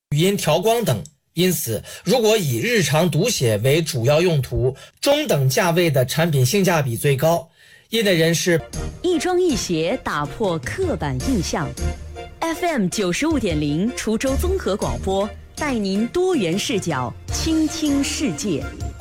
语音调光等。因此，如果以日常读写为主要用途，中等价位的产品性价比最高。业内人士一庄一协打破刻板印象。FM 95.0滁州综合广播，带您多元视角倾听世界。